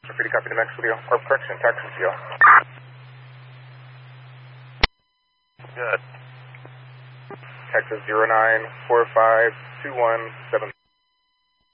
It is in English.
Free to copy the next video. Corp correction, Texas CO. Good. Texas 09452177.